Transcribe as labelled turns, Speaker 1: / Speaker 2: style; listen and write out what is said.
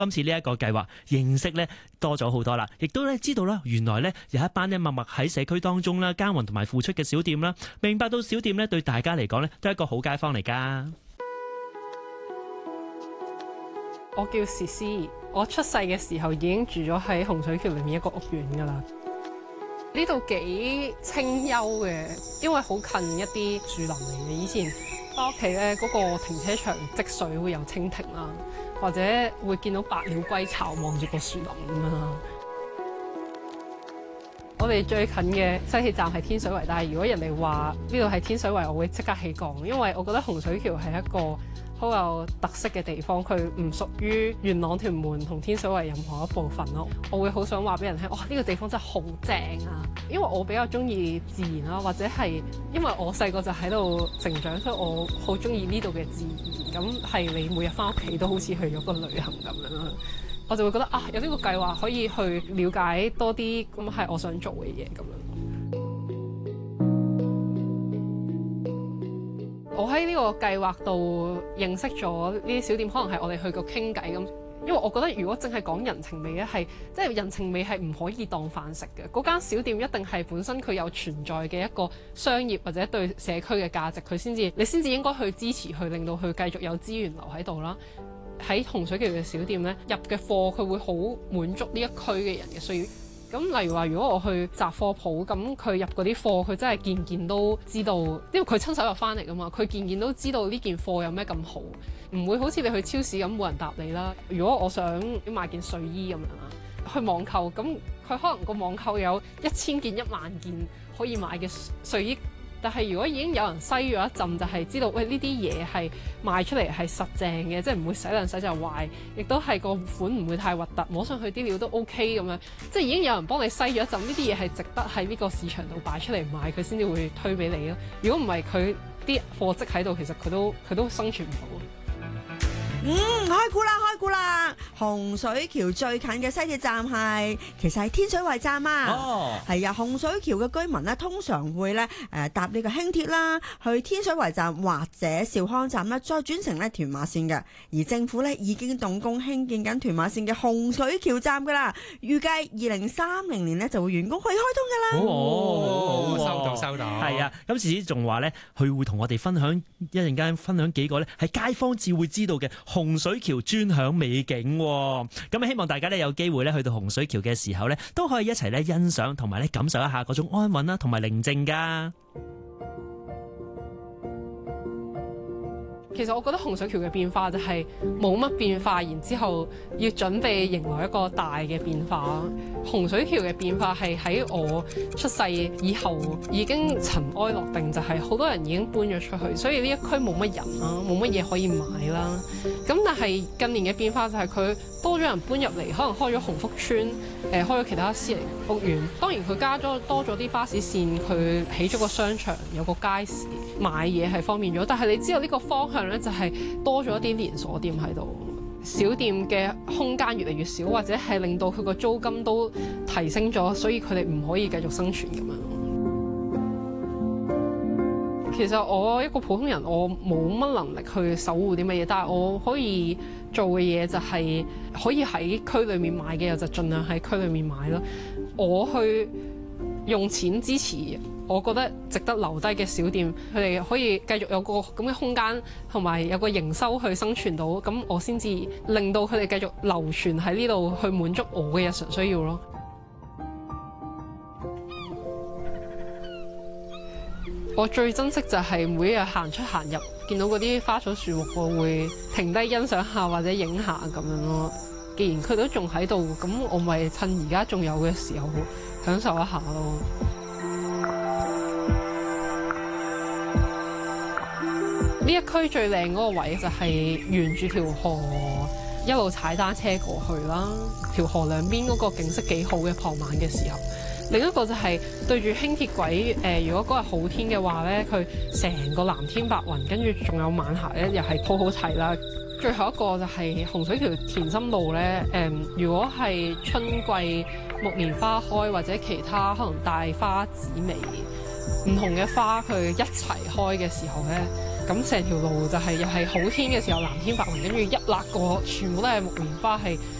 Speaker 1: 今次呢一個計劃認識咧多咗好多啦，亦都咧知道啦，原來咧有一班咧默默喺社區當中啦耕耘同埋付出嘅小店啦，明白到小店咧對大家嚟講咧都係一個好街坊嚟㗎。
Speaker 2: 我叫詩詩，我出世嘅時候已經住咗喺洪水橋裏面一個屋苑㗎啦。呢度幾清幽嘅，因為好近一啲樹林嚟嘅。以前返屋企咧，嗰個停車場積水會有蜻蜓啦，或者會見到百鳥歸巢望住個樹林咁樣啦。我哋最近嘅西鐵站係天水圍，但係如果人哋話呢度係天水圍，我會即刻起降，因為我覺得洪水橋係一個好有特色嘅地方，佢唔屬於元朗、屯門同天水圍任何一部分咯。我會好想話俾人聽，哇！呢個地方真係好正啊！因為我比較中意自然啦，或者係因為我細個就喺度成長，所以我好中意呢度嘅自然。咁係你每日翻屋企都好似去咗個旅行咁樣啦。我就會覺得啊，有呢個計劃可以去了解多啲，咁係我想做嘅嘢咁樣。我喺呢個計劃度認識咗呢啲小店，可能係我哋去過傾偈咁。因為我覺得如果淨係講人情味咧，係即係人情味係唔可以當飯食嘅。嗰間小店一定係本身佢有存在嘅一個商業或者對社區嘅價值，你先至應該去支持，去令到佢繼續有資源留喺度啦。喺洪水橋嘅小店咧，入嘅貨佢會好滿足呢一區嘅人嘅需要。咁例如話，如果我去雜貨鋪，咁佢入嗰啲貨，佢真係件件都知道，因為佢親手入翻嚟噶嘛，佢件件都知道呢件貨有咩咁好，唔會好似你去超市咁冇人答你啦。如果我想買件睡衣咁樣啦，去網購，咁佢可能個網購有1000件、10000件可以買嘅睡衣。但係如果已經有人篩咗一陣，就係知道喂，呢啲嘢係賣出嚟係實正嘅，即係唔會洗兩洗就壞，亦都係個款唔會太核突，摸上去啲料都 OK 咁樣，即係已經有人幫你篩咗一陣，呢啲嘢係值得喺呢個市場度擺出嚟賣，佢先至會推俾你咯。如果唔係，佢啲貨積喺度，其實佢都生存唔到。
Speaker 3: 開估啦！洪水橋最近嘅西鐵站其實係天水圍站啊。係啊，洪水橋嘅居民呢，通常會咧搭呢個輕鐵啦，去天水圍站或者兆康站啦，再轉乘咧屯馬線嘅。而政府咧已經動工興建緊屯馬線嘅洪水橋站噶啦，預計2030年呢就會完工，可以開通噶
Speaker 1: 啦。收到。係啊，咁遲啲仲話咧，佢會同我哋分享分享幾個咧係街坊至會知道嘅洪水橋專享美景。咁希望大家咧有機會咧去到洪水橋嘅時候咧，都可以一齊咧欣賞同埋咧感受一下嗰種安穩啦，同埋寧靜噶。
Speaker 2: 其實我覺得洪水橋嘅變化就係冇乜變化，然之後要準備迎來一個大嘅變化。洪水橋嘅變化係喺我出世以後已經塵埃落定，就係好多人已經搬咗出去，所以呢一區冇乜人啦，冇乜嘢可以買啦。咁但係近年嘅變化就係佢多咗人搬入嚟，可能開咗鴻福邨，開咗其他私人屋苑。當然佢多咗啲巴士線，佢起咗個商場，有個街市，買嘢係方便咗。但係你知道呢個方向呢，就係多咗一啲連鎖店喺度，小店嘅空間越嚟越少，或者係令到佢個租金都提升咗，所以佢哋唔可以繼續生存咁樣。其實我一個普通人，我冇乜能力去守護啲乜嘢，但係我可以做嘅嘢就係可以喺區裏面買嘅，就盡量喺區裏面買咯。我去用錢支持我覺得值得留低嘅小店，佢哋可以繼續有個咁嘅空間，同埋有個營收去生存到，咁我先至令到佢哋繼續流傳喺呢度，去滿足我嘅日常需要咯。我最珍惜就係每日行出行入，見到嗰啲花草樹木，我會停低欣賞下或者影下咁樣咯。既然佢都仲喺度，咁我咪趁而家仲有嘅時候享受一下咯。呢一區最靚嗰個位就係沿住條河一路踩單車過去啦。條河兩邊嗰個景色幾好嘅，傍晚嘅時候。另一個就係對住輕鐵軌，如果嗰日好天嘅話咧，佢成個藍天白雲，跟住仲有晚霞咧，又係好好睇啦。最後一個就係洪水橋田心路咧，如果係春季木棉花開或者其他可能大花紫薇唔同嘅花佢一齊開嘅時候咧，咁咁成條路就係又係好天嘅時候藍天白雲，跟住一勒過全部都係木棉花，係